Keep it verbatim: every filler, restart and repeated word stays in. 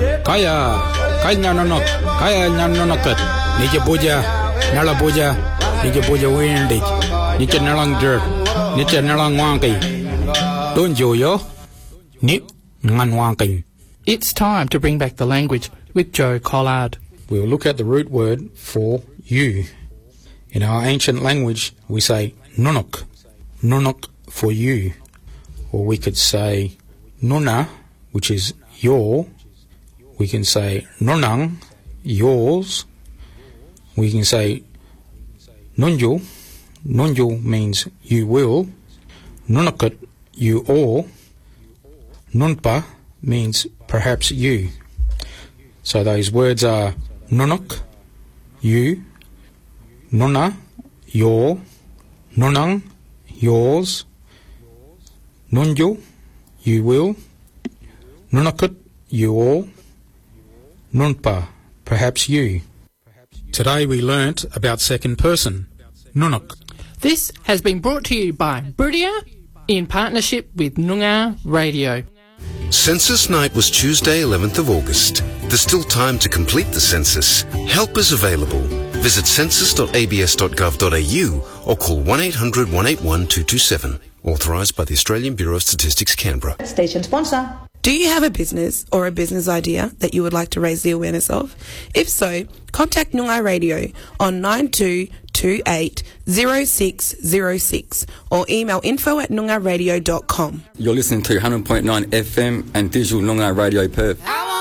Kaya, kaya nanok, kaya nanonokat. Nike puja, nala puja, nike puja windig, nike nalang jerk, nike nalang wanky. Don't you yo? Nip ngan wanking. It's time to bring back the language with Joe Collard. We'll look at the root word for you. In our ancient language, we say nunuk, nunuk for you. Or we could say nuna, which is your. We can say nunang, yours. We can say nunju, nunju means you will. Nunakut, you or. Nunpa means perhaps you. So those words are nunuk, you, nuna, your, nunang, yours, nunju, you will, nunakut, you all, nunpa, perhaps you. Today we learnt about second person, nunuk. This has been brought to you by Bridia in partnership with Noongar Radio. Census Night was Tuesday, eleventh of August. There's still time to complete the census. Help is available. Visit census dot a b s dot gov dot a u or call one eight hundred one eight one two two seven. Authorised by the Australian Bureau of Statistics, Canberra. Station sponsor. Do you have a business or a business idea that you would like to raise the awareness of? If so, contact Noongar Radio on nine two two eight zero six zero six or email info at noongar radio dot com. You're listening to one hundred point nine F M and digital Noongar Radio Perth.